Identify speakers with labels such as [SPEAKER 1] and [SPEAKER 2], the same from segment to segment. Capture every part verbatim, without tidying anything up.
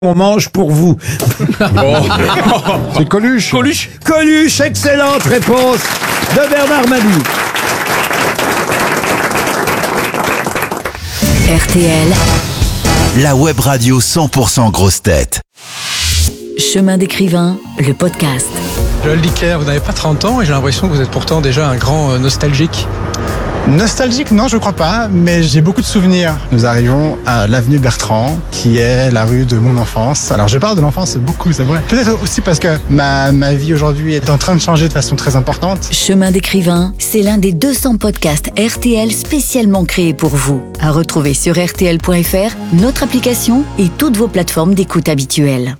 [SPEAKER 1] On mange pour vous.
[SPEAKER 2] C'est Coluche.
[SPEAKER 3] Coluche.
[SPEAKER 1] Coluche, excellente réponse de Bernard Mabie.
[SPEAKER 4] R T L,
[SPEAKER 5] la web radio cent pour cent grosse tête.
[SPEAKER 4] Chemin d'écrivain, le podcast.
[SPEAKER 3] Joël Dicker, vous n'avez pas trente ans et j'ai l'impression que vous êtes pourtant déjà un grand euh, nostalgique.
[SPEAKER 2] Nostalgique, non, je crois pas, mais j'ai beaucoup de souvenirs. Nous arrivons à l'avenue Bertrand, qui est la rue de mon enfance. Alors, je parle de l'enfance beaucoup, c'est vrai. Peut-être aussi parce que ma, ma vie aujourd'hui est en train de changer de façon très importante.
[SPEAKER 4] Chemin d'écrivain, c'est l'un des deux cents podcasts R T L spécialement créés pour vous. À retrouver sur R T L point F R, notre application et toutes vos plateformes d'écoute habituelles.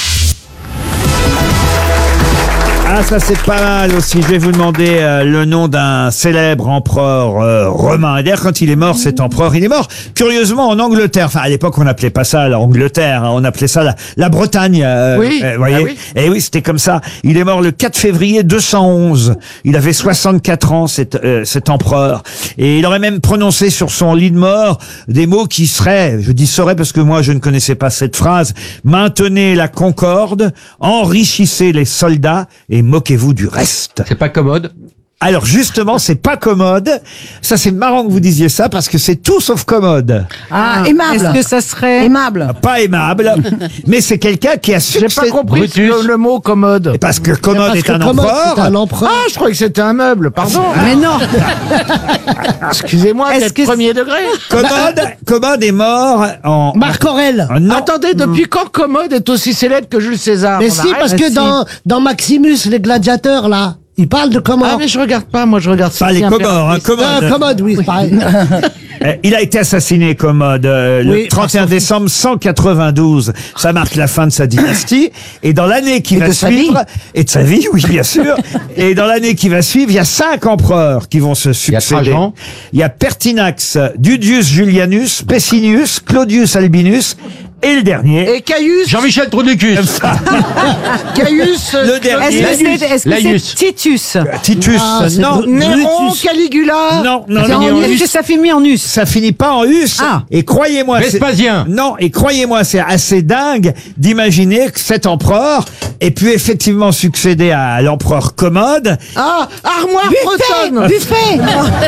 [SPEAKER 1] Ah, ça c'est pas mal aussi. Je vais vous demander euh, le nom d'un célèbre empereur euh, romain. Et d'ailleurs, quand il est mort, cet empereur, il est mort curieusement en Angleterre. Enfin, à l'époque, on n'appelait pas ça l'Angleterre, hein, on appelait ça la, la Bretagne. Euh,
[SPEAKER 3] Oui,
[SPEAKER 1] euh, voyez.
[SPEAKER 3] ah oui.
[SPEAKER 1] Et oui, c'était comme ça. Il est mort le quatre février deux cent onze. Il avait soixante-quatre ans, cet, euh, cet empereur. Et il aurait même prononcé sur son lit de mort des mots qui seraient, je dis seraient parce que moi, je ne connaissais pas cette phrase, maintenez la concorde, enrichissez les soldats et moquez-vous du reste.
[SPEAKER 3] C'est pas commode.
[SPEAKER 1] Alors justement, c'est pas commode. Ça, c'est marrant que vous disiez ça parce que c'est tout sauf commode.
[SPEAKER 6] Ah, aimable.
[SPEAKER 7] Est-ce que ça serait
[SPEAKER 6] Aimable.
[SPEAKER 1] Pas aimable, mais c'est quelqu'un qui a
[SPEAKER 6] J'ai
[SPEAKER 1] succédé.
[SPEAKER 6] pas compris le, le mot commode.
[SPEAKER 1] Parce que commode est un empereur.
[SPEAKER 6] Ah, je croyais que c'était un meuble, pardon.
[SPEAKER 7] Mais non.
[SPEAKER 6] Excusez-moi
[SPEAKER 7] Est-ce
[SPEAKER 6] d'être
[SPEAKER 7] que
[SPEAKER 6] premier degré.
[SPEAKER 1] Commode, commode est mort en.
[SPEAKER 6] Marc Aurèle.
[SPEAKER 1] en- non.
[SPEAKER 6] Attendez, depuis quand Commode est aussi célèbre que Jules César?
[SPEAKER 8] Mais
[SPEAKER 6] On
[SPEAKER 8] si,
[SPEAKER 6] arrête.
[SPEAKER 8] parce que dans, dans Maximus, les gladiateurs, là, ils parlent de comment
[SPEAKER 6] Ah, mais je regarde pas, moi je regarde
[SPEAKER 1] Pas les
[SPEAKER 6] Cynthia
[SPEAKER 1] Comores, hein,
[SPEAKER 6] Impératrice.
[SPEAKER 1] commode.
[SPEAKER 8] Ah, commode, oui, c'est pareil.
[SPEAKER 1] Euh, Il a été assassiné, Commode, euh, le
[SPEAKER 8] Oui,
[SPEAKER 1] trente et un décembre cent quatre-vingt-douze. Ça marque la fin de sa dynastie. Et dans l'année qui
[SPEAKER 8] Et
[SPEAKER 1] va
[SPEAKER 8] de sa
[SPEAKER 1] suivre,
[SPEAKER 8] vie.
[SPEAKER 1] et de sa vie, oui, bien sûr. Et dans l'année qui va suivre, il y a cinq empereurs qui vont se succéder.
[SPEAKER 3] Trajan.
[SPEAKER 1] Il y a Pertinax, Dudius Julianus, Pessinus, Claudius Albinus, et le dernier.
[SPEAKER 6] Et Caius,
[SPEAKER 3] Jean-Michel Trudicus.
[SPEAKER 6] Caius,
[SPEAKER 1] Le
[SPEAKER 6] euh,
[SPEAKER 1] dernier.
[SPEAKER 7] Est-ce que c'est est-ce que
[SPEAKER 3] Laïus.
[SPEAKER 7] c'est Titus?
[SPEAKER 1] Titus,
[SPEAKER 8] Ah, c'est
[SPEAKER 1] non.
[SPEAKER 8] Bru-
[SPEAKER 6] Néron,
[SPEAKER 8] Brutus.
[SPEAKER 6] Caligula.
[SPEAKER 1] Non, non,
[SPEAKER 7] C'est
[SPEAKER 1] non.
[SPEAKER 7] en us que ça finit en us.
[SPEAKER 1] Ça finit pas en us.
[SPEAKER 7] Ah.
[SPEAKER 1] Et croyez-moi, c'est-
[SPEAKER 3] Vespasien.
[SPEAKER 1] non, et croyez-moi, c'est assez dingue d'imaginer que cet empereur ait pu effectivement succéder à l'empereur Commode.
[SPEAKER 6] Ah, armoire bretonne.
[SPEAKER 8] Buffet.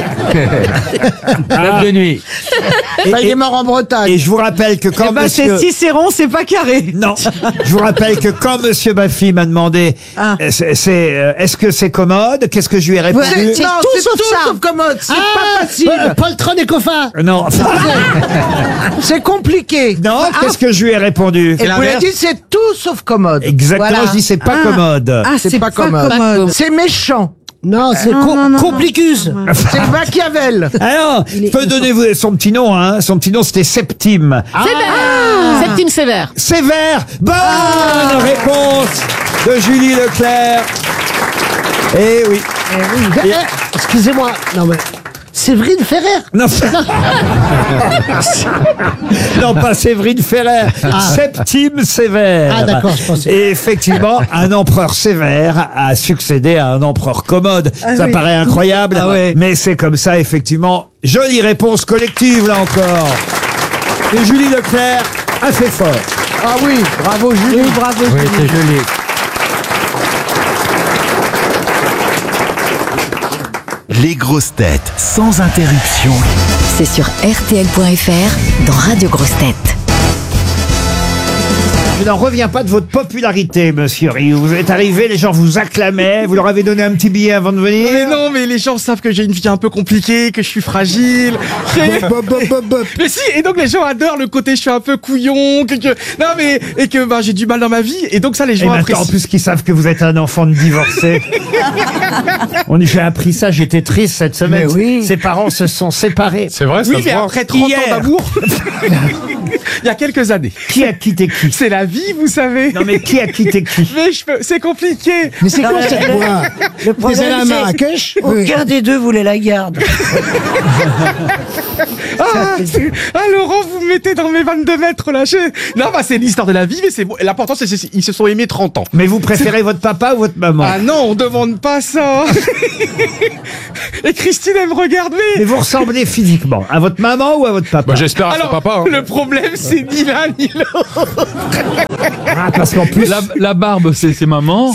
[SPEAKER 3] Table de nuit.
[SPEAKER 1] Et,
[SPEAKER 6] Bah, il
[SPEAKER 1] et-
[SPEAKER 6] est mort en Bretagne.
[SPEAKER 1] et je vous rappelle que quand
[SPEAKER 7] Eh ben,
[SPEAKER 1] monsieur...
[SPEAKER 7] c'est Cicéron, c'est pas carré.
[SPEAKER 1] Non, je vous rappelle que quand monsieur Baffy m'a demandé
[SPEAKER 7] Ah.
[SPEAKER 1] euh, c'est, c'est, euh, est-ce que c'est commode, qu'est-ce que je lui ai répondu?
[SPEAKER 8] Ouais, c'est
[SPEAKER 6] non,
[SPEAKER 8] tout
[SPEAKER 6] c'est
[SPEAKER 8] sauf
[SPEAKER 6] tout
[SPEAKER 8] ça.
[SPEAKER 6] sauf Commode. C'est
[SPEAKER 8] Ah,
[SPEAKER 6] pas facile.
[SPEAKER 8] euh, Poltron et Coffin.
[SPEAKER 1] Euh, Non,
[SPEAKER 6] C'est compliqué.
[SPEAKER 1] non, qu'est-ce que je lui ai répondu?
[SPEAKER 6] Et vous l'avez dit, c'est tout sauf Commode.
[SPEAKER 1] Exactement,
[SPEAKER 6] Voilà.
[SPEAKER 1] je dis c'est pas
[SPEAKER 7] Ah.
[SPEAKER 1] commode.
[SPEAKER 7] Ah,
[SPEAKER 6] C'est pas commode. C'est méchant.
[SPEAKER 8] Non, c'est
[SPEAKER 7] Non,
[SPEAKER 8] co-
[SPEAKER 7] non, non,
[SPEAKER 8] Complicus.
[SPEAKER 6] C'est Machiavel.
[SPEAKER 1] Alors, je peux donner vous- son petit nom, hein. Son petit nom, c'était Septime.
[SPEAKER 7] Septime sévère.
[SPEAKER 1] Sévère. Bonne réponse de Julie Leclerc. Eh oui.
[SPEAKER 8] Eh, Excusez-moi. Non, mais. Séverine Ferrer.
[SPEAKER 1] Non, non pas Séverine Ferrer. Septime Sévère.
[SPEAKER 8] Ah, d'accord, je pensais.
[SPEAKER 1] Et effectivement, un empereur sévère a succédé à un empereur commode. Ça paraît incroyable, mais c'est comme ça, effectivement. Jolie réponse collective, là encore. Et Julie Leclerc a fait fort.
[SPEAKER 6] Ah oui, bravo Julie.
[SPEAKER 7] Oui, bravo.
[SPEAKER 3] Oui, c'est joli.
[SPEAKER 5] Les grosses têtes sans interruption.
[SPEAKER 4] C'est sur R T L point F R dans Radio Grosse Tête.
[SPEAKER 1] Je n'en reviens pas de votre popularité, monsieur Rioux. Vous êtes arrivé, les gens vous acclamaient, vous leur avez donné un petit billet avant de venir.
[SPEAKER 9] Mais non, mais les gens savent que j'ai une vie un peu compliquée, que je suis fragile.
[SPEAKER 8] Bop, bop, bop, bop.
[SPEAKER 9] Mais si, et donc les gens adorent le côté je suis un peu couillon, que, que non mais et que bah j'ai du mal dans ma vie, et donc ça les
[SPEAKER 1] Et
[SPEAKER 9] gens
[SPEAKER 1] maintenant, en
[SPEAKER 9] apprécient.
[SPEAKER 1] plus qu'ils savent que vous êtes un enfant de divorcé. On j'ai appris ça, j'étais triste cette semaine.
[SPEAKER 8] Mais oui.
[SPEAKER 1] Ses parents se sont séparés.
[SPEAKER 3] C'est vrai, ça
[SPEAKER 9] Oui,
[SPEAKER 3] se
[SPEAKER 9] mais
[SPEAKER 3] voit.
[SPEAKER 9] après trente
[SPEAKER 1] Hier.
[SPEAKER 9] ans d'amour, il y a quelques années.
[SPEAKER 1] Qui a quitté qui?
[SPEAKER 9] C'est la vie, vous savez.
[SPEAKER 1] Non mais qui a quitté qui?
[SPEAKER 9] Mais je peux, c'est compliqué.
[SPEAKER 8] Mais c'est quoi cette voix?
[SPEAKER 6] Le
[SPEAKER 8] Vous allez à Marrakech?
[SPEAKER 6] aucun des deux voulait la garde.
[SPEAKER 9] Ah, c'est- ah, Laurent, vous me mettez dans mes vingt-deux mètres là. Je- Non, bah c'est l'histoire de la vie, mais c'est bon. L'important c'est qu'ils se sont aimés trente ans.
[SPEAKER 1] Mais vous préférez votre papa ou votre maman?
[SPEAKER 9] Ah non, on demande pas ça. Et Christine, elle me regarde,
[SPEAKER 1] Mais
[SPEAKER 9] mais...
[SPEAKER 1] vous ressemblez physiquement à votre maman ou à votre papa?
[SPEAKER 3] Bah, j'espère à son
[SPEAKER 9] Alors,
[SPEAKER 3] papa. hein.
[SPEAKER 9] le problème... problème, c'est ni l'un ni l'autre.
[SPEAKER 1] Ah, parce qu'en plus...
[SPEAKER 10] La, la barbe, c'est c'est maman.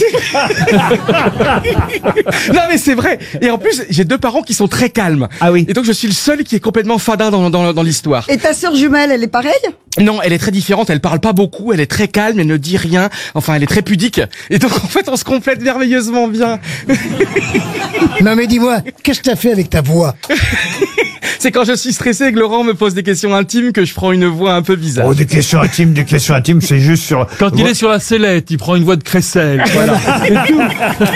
[SPEAKER 9] Non mais c'est vrai. Et en plus, j'ai deux parents qui sont très calmes.
[SPEAKER 1] Ah oui.
[SPEAKER 9] Et donc je suis le seul qui est complètement fadin dans, dans, dans l'histoire.
[SPEAKER 7] Et ta sœur jumelle, elle est pareille?
[SPEAKER 9] Non, elle est très différente, elle parle pas beaucoup, elle est très calme, elle ne dit rien, enfin elle est très pudique. Et donc en fait on se complète merveilleusement bien.
[SPEAKER 8] Non mais dis-moi, qu'est-ce que t'as fait avec ta voix?
[SPEAKER 9] C'est quand je suis stressé et que Laurent me pose des questions intimes que je prends une voix un peu bizarre.
[SPEAKER 1] Oh, des questions intimes, des questions intimes, c'est juste sur...
[SPEAKER 10] Quand il est sur la sellette, il prend une voix de crécelle. Voilà. C'est tout.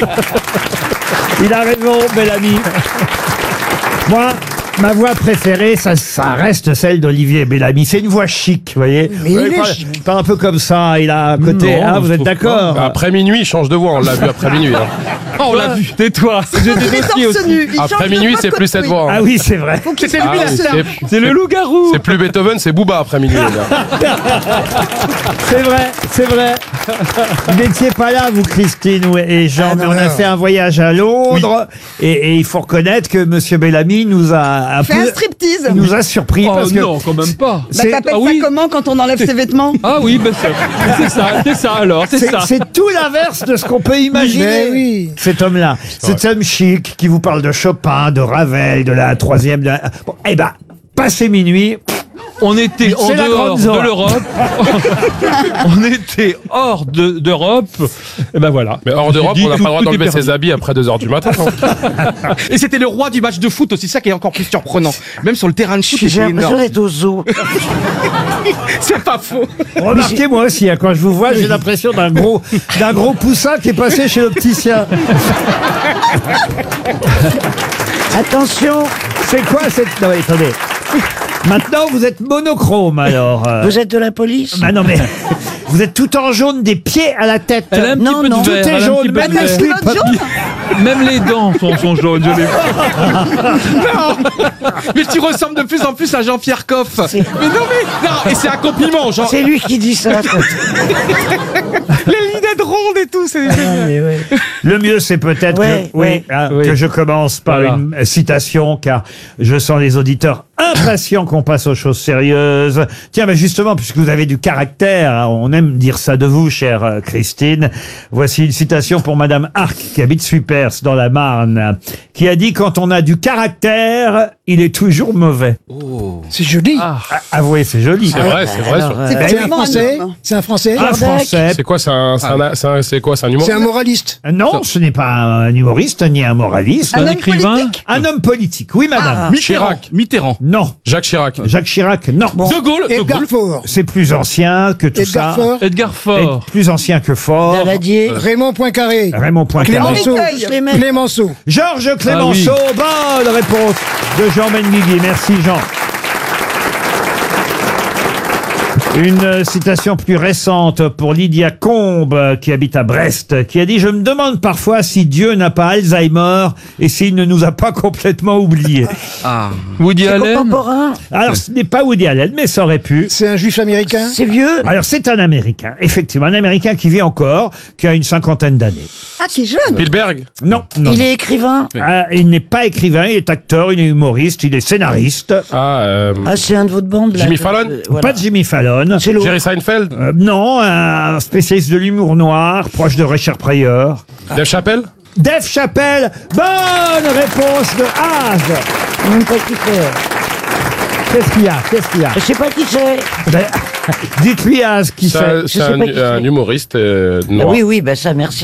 [SPEAKER 1] Il a raison, bel ami. Moi, ma voix préférée, ça, ça reste celle d'Olivier Bellamy. C'est une voix chic, vous voyez.
[SPEAKER 8] Mais il
[SPEAKER 1] Ouais,
[SPEAKER 8] est
[SPEAKER 1] pas,
[SPEAKER 8] chic.
[SPEAKER 1] pas un peu comme ça, il a à côté.
[SPEAKER 10] Non,
[SPEAKER 1] Ah,
[SPEAKER 10] je
[SPEAKER 1] vous êtes
[SPEAKER 10] trouve
[SPEAKER 1] d'accord?
[SPEAKER 11] Après minuit, il change de voix, on l'a vu après minuit. Hein.
[SPEAKER 10] Oh, on l'a vu, tais-toi. J'ai des dossiers aussi.
[SPEAKER 11] Après minuit, c'est plus cette voix. Hein.
[SPEAKER 1] Ah oui, c'est vrai.
[SPEAKER 9] C'était lui
[SPEAKER 11] Ah
[SPEAKER 9] la
[SPEAKER 11] oui,
[SPEAKER 9] star.
[SPEAKER 11] c'est-
[SPEAKER 10] C'est le loup-garou.
[SPEAKER 11] C'est plus Beethoven, c'est Booba après minuit. Là.
[SPEAKER 1] C'est vrai, c'est vrai. Vous n'étiez pas là, vous, Christine ou- et Jean,
[SPEAKER 8] Ah,
[SPEAKER 1] mais
[SPEAKER 8] non,
[SPEAKER 1] on a
[SPEAKER 8] non.
[SPEAKER 1] fait un voyage à Londres. Et, et il faut reconnaître que Monsieur Bellamy nous a un
[SPEAKER 7] Fais
[SPEAKER 1] peu...
[SPEAKER 7] un striptease.
[SPEAKER 1] nous a surpris
[SPEAKER 10] Oh
[SPEAKER 1] parce que...
[SPEAKER 10] non, quand même pas.
[SPEAKER 7] Bah,
[SPEAKER 1] c'est-
[SPEAKER 7] t'appelles
[SPEAKER 10] Ah
[SPEAKER 7] ça
[SPEAKER 10] oui.
[SPEAKER 7] comment quand on enlève ses vêtements?
[SPEAKER 10] Ah oui, ben c'est c'est ça, c'est ça alors, c'est
[SPEAKER 1] C'est
[SPEAKER 10] ça.
[SPEAKER 1] c'est tout l'inverse de ce qu'on peut imaginer.
[SPEAKER 8] Mais oui.
[SPEAKER 1] Cet homme-là, cet homme chic qui vous parle de Chopin, de Ravel, de la troisième. De la... Bon, eh ben, passé minuit,
[SPEAKER 10] On était en
[SPEAKER 1] C'est la
[SPEAKER 10] dehors
[SPEAKER 1] grande
[SPEAKER 10] de
[SPEAKER 1] zone.
[SPEAKER 10] l'Europe. On était hors de- d'Europe. Et ben voilà.
[SPEAKER 11] Mais hors d'Europe,
[SPEAKER 10] J'ai dit,
[SPEAKER 11] on n'a
[SPEAKER 10] tout-
[SPEAKER 11] pas le droit
[SPEAKER 10] tout est
[SPEAKER 11] d'enlever
[SPEAKER 10] perdu.
[SPEAKER 11] ses habits après deux heures du matin. hein.
[SPEAKER 9] Et c'était le roi du match de foot aussi, ça qui est encore plus surprenant. Même sur le terrain de foot,
[SPEAKER 6] J'ai
[SPEAKER 9] c'était
[SPEAKER 6] l'impression
[SPEAKER 9] énorme.
[SPEAKER 6] d'être au zoo.
[SPEAKER 9] C'est pas faux.
[SPEAKER 1] remarquez moi aussi, hein, quand je vous vois, j'ai l'impression d'un gros, d'un gros poussin qui est passé chez l'opticien.
[SPEAKER 6] Attention,
[SPEAKER 1] C'est quoi cette... Non, mais attendez. Maintenant, vous êtes monochrome, alors. euh.
[SPEAKER 6] vous êtes de la police?
[SPEAKER 1] Bah non, mais... Vous êtes tout en jaune des pieds à la tête.
[SPEAKER 10] Elle a un petit
[SPEAKER 6] Non,
[SPEAKER 10] peu
[SPEAKER 6] non.
[SPEAKER 10] de
[SPEAKER 1] Tout
[SPEAKER 10] vert.
[SPEAKER 1] est
[SPEAKER 10] elle a un
[SPEAKER 1] jaune,
[SPEAKER 10] petit peu
[SPEAKER 1] même
[SPEAKER 10] de
[SPEAKER 1] le
[SPEAKER 10] vert.
[SPEAKER 1] slip.
[SPEAKER 10] Même les dents sont, sont jaunes. Je les...
[SPEAKER 9] Mais tu ressembles de plus en plus à Jean-Pierre Coff. Mais non, mais non, et c'est un compliment, genre
[SPEAKER 6] C'est lui qui dit ça. quoi.
[SPEAKER 9] les lunettes rondes et tout, c'est génial.
[SPEAKER 6] Mais ouais.
[SPEAKER 1] Le mieux, c'est peut-être
[SPEAKER 6] Ouais,
[SPEAKER 1] que, oui,
[SPEAKER 6] ouais.
[SPEAKER 1] hein,
[SPEAKER 10] Oui.
[SPEAKER 1] que je commence par
[SPEAKER 10] Voilà.
[SPEAKER 1] une citation, car je sens les auditeurs impatients qu'on passe aux choses sérieuses. Tiens, mais justement, puisque vous avez du caractère, hein, on aime dire ça de vous, chère euh, Christine. Voici une citation pour Madame Arc, qui habite Supers, dans la Marne, qui a dit « Quand on a du caractère, il est toujours mauvais.
[SPEAKER 8] C'est joli.
[SPEAKER 10] Ah. »
[SPEAKER 1] Avouez, c'est joli.
[SPEAKER 11] C'est vrai, c'est vrai.
[SPEAKER 6] Alors,
[SPEAKER 11] sur-
[SPEAKER 6] euh,
[SPEAKER 7] C'est
[SPEAKER 1] Ben
[SPEAKER 8] C'est
[SPEAKER 1] oui.
[SPEAKER 8] un français. C'est un français.
[SPEAKER 1] Un Français.
[SPEAKER 11] C'est quoi, c'est un, c'est un, c'est un- c'est quoi, c'est un humour?
[SPEAKER 8] C'est un moraliste.
[SPEAKER 1] Non, ce n'est pas un humoriste, ni un moraliste.
[SPEAKER 10] Un
[SPEAKER 7] homme
[SPEAKER 10] écrivain.
[SPEAKER 7] politique
[SPEAKER 1] Un homme politique, oui, madame.
[SPEAKER 9] Mitterrand. Mitterrand.
[SPEAKER 1] Non.
[SPEAKER 11] Jacques Chirac.
[SPEAKER 1] Jacques Chirac, non.
[SPEAKER 9] De Gaulle. De
[SPEAKER 8] Edgar
[SPEAKER 9] Gaulle.
[SPEAKER 8] Faure.
[SPEAKER 1] C'est plus ancien que tout
[SPEAKER 8] Edgar
[SPEAKER 1] ça.
[SPEAKER 8] Faure.
[SPEAKER 10] Edgar Faure.
[SPEAKER 1] Et plus ancien que fort.
[SPEAKER 6] Daladier.
[SPEAKER 8] Raymond Poincaré.
[SPEAKER 1] Raymond Poincaré.
[SPEAKER 8] Clémenceau.
[SPEAKER 7] Henri Cueil.
[SPEAKER 8] Clémenceau.
[SPEAKER 1] Georges Clémenceau, bonne réponse de Jean Benguigui. Merci Jean. Une euh, citation plus récente pour Lydia Combe, euh, qui habite à Brest, qui a dit « Je me demande parfois si Dieu n'a pas Alzheimer et s'il ne nous a pas complètement oubliés.
[SPEAKER 9] Ah.
[SPEAKER 10] Woody
[SPEAKER 6] C'est
[SPEAKER 10] Allen.
[SPEAKER 6] contemporain. »
[SPEAKER 1] Alors, ce n'est pas Woody Allen, mais ça aurait pu.
[SPEAKER 8] C'est un juif américain.
[SPEAKER 6] C'est vieux.
[SPEAKER 1] Alors, c'est un Américain, effectivement, un Américain qui vit encore, qui a une cinquantaine d'années.
[SPEAKER 7] Ah, c'est jeune.
[SPEAKER 11] Spielberg.
[SPEAKER 1] Non, non.
[SPEAKER 6] Il est écrivain.
[SPEAKER 1] Ah, il n'est pas écrivain, il est acteur, il est humoriste, il est scénariste.
[SPEAKER 11] Ah, euh,
[SPEAKER 6] Ah, c'est un de votre bande. là.
[SPEAKER 11] Jimmy Fallon.
[SPEAKER 6] Euh, voilà.
[SPEAKER 1] Pas de Jimmy Fallon.
[SPEAKER 6] C'est l'autre.
[SPEAKER 11] Jerry Seinfeld.
[SPEAKER 1] Euh, non, un spécialiste de l'humour noir, proche de Richard Pryor.
[SPEAKER 11] Dave Chappelle.
[SPEAKER 1] Dave Chappelle, bonne réponse de Az.
[SPEAKER 6] Je sais même pas qui c'est.
[SPEAKER 1] Qu'est-ce qu'il y a Qu'est-ce qu'il y a
[SPEAKER 6] Je sais pas qui c'est.
[SPEAKER 1] Ben, dites-lui Az qui
[SPEAKER 11] C'est
[SPEAKER 1] c'est.
[SPEAKER 11] un,
[SPEAKER 6] Je
[SPEAKER 11] c'est
[SPEAKER 6] sais
[SPEAKER 11] un,
[SPEAKER 6] pas qui
[SPEAKER 11] un
[SPEAKER 6] c'est.
[SPEAKER 11] humoriste euh,
[SPEAKER 6] Ah
[SPEAKER 11] noir.
[SPEAKER 6] oui, oui, bah ça, merci.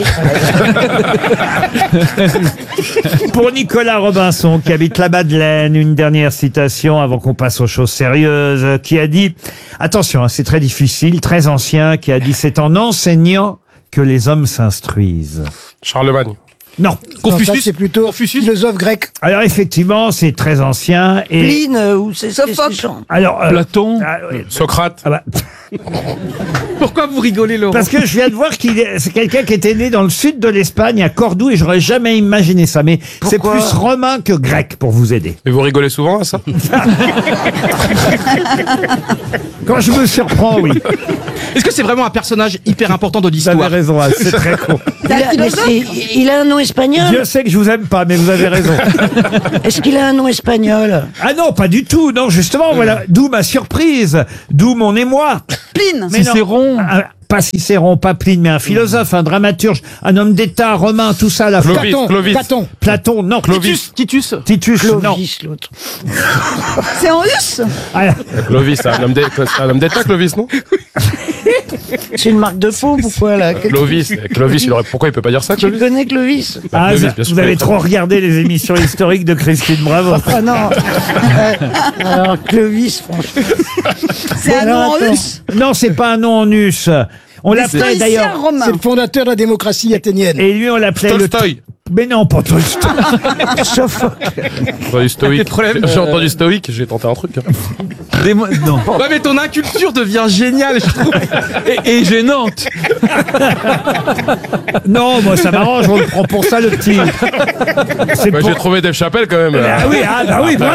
[SPEAKER 1] Pour Nicolas Robinson, qui habite la Madeleine, une dernière citation avant qu'on passe aux choses sérieuses, qui a dit, attention, hein, c'est très difficile, très ancien, qui a dit, c'est en enseignant que les hommes s'instruisent.
[SPEAKER 11] Charlemagne.
[SPEAKER 1] Non.
[SPEAKER 8] Non, ça, c'est plutôt philosophe grec.
[SPEAKER 1] Alors effectivement, c'est très ancien et
[SPEAKER 6] Pline euh, ou c'est c'est-
[SPEAKER 7] Sophocle.
[SPEAKER 6] c'est-
[SPEAKER 1] alors euh,
[SPEAKER 10] Platon.
[SPEAKER 1] ah, oui.
[SPEAKER 11] Socrate.
[SPEAKER 1] Ah bah,
[SPEAKER 9] Pourquoi vous rigolez, Laurent?
[SPEAKER 1] parce que je viens de voir qu'il est, c'est quelqu'un qui était né dans le sud de l'Espagne, à Cordoue, et j'aurais jamais imaginé ça. Mais c'est
[SPEAKER 6] Pourquoi
[SPEAKER 1] plus romain que grec pour vous aider.
[SPEAKER 11] Mais vous rigolez souvent à ça?
[SPEAKER 1] Quand je me surprends, oui.
[SPEAKER 9] Est-ce que c'est vraiment un personnage hyper important de
[SPEAKER 1] Vous
[SPEAKER 9] l'histoire?
[SPEAKER 1] avez raison, Al, c'est très con.
[SPEAKER 6] Il a, mais c'est- il a un nom espagnol.
[SPEAKER 1] Dieu sait que je vous aime pas, mais vous avez raison.
[SPEAKER 6] Est-ce qu'il a un nom espagnol?
[SPEAKER 1] Ah non, pas du tout. Non, justement, voilà. D'où ma surprise. D'où mon émoi.
[SPEAKER 7] Pline.
[SPEAKER 1] Mais non.
[SPEAKER 10] Cicéron.
[SPEAKER 1] Un- pas Cicéron, pas Pline, mais un philosophe, un dramaturge, un homme d'État, romain, tout ça, la
[SPEAKER 11] Clovis,
[SPEAKER 8] Platon,
[SPEAKER 11] Clovis.
[SPEAKER 8] Platon.
[SPEAKER 1] Platon, non.
[SPEAKER 9] Titus, Titus.
[SPEAKER 1] Titus, non.
[SPEAKER 6] Clovis, l'autre.
[SPEAKER 7] C'est en russe.
[SPEAKER 1] Ah,
[SPEAKER 11] Clovis, c'est un homme d'É- c'est un homme d'État, Clovis, non?
[SPEAKER 6] C'est une marque de faux ou quoi là?
[SPEAKER 11] Clovis, Clovis, il aurait... pourquoi il peut pas dire ça,
[SPEAKER 6] Tu
[SPEAKER 11] Clovis?
[SPEAKER 6] connais Clovis?
[SPEAKER 11] Bah,
[SPEAKER 1] ah,
[SPEAKER 11] Clovis,
[SPEAKER 1] vous,
[SPEAKER 11] bien sûr,
[SPEAKER 1] vous avez
[SPEAKER 11] je connais
[SPEAKER 1] trop regardé les émissions historiques de Christine Bravo.
[SPEAKER 6] Ah non. Alors Clovis, franchement.
[SPEAKER 7] C'est un nom en russe.
[SPEAKER 1] Non, c'est pas un nom en us. On
[SPEAKER 7] Les
[SPEAKER 1] l'appelait
[SPEAKER 7] stoïciens
[SPEAKER 1] d'ailleurs.
[SPEAKER 7] romains.
[SPEAKER 8] C'est le fondateur de la démocratie athénienne.
[SPEAKER 1] Et lui, on l'appelait le.
[SPEAKER 11] Tolstoï.
[SPEAKER 1] Mais non, pas Tolstoï.
[SPEAKER 11] J'ai entendu stoïque.
[SPEAKER 9] Des problèmes,
[SPEAKER 11] J'ai
[SPEAKER 9] euh,
[SPEAKER 11] entendu stoïque, j'ai tenté un truc. hein.
[SPEAKER 10] Des mo- non.
[SPEAKER 9] Ouais, mais ton inculture devient géniale, je trouve.
[SPEAKER 10] Et, et gênante.
[SPEAKER 1] Non, moi, ça m'arrange, on le prend pour ça, le petit. C'est
[SPEAKER 11] Ouais,
[SPEAKER 1] pour-
[SPEAKER 11] J'ai trouvé Dave Chappelle quand même.
[SPEAKER 1] Ah oui, ah bah oui, bravo.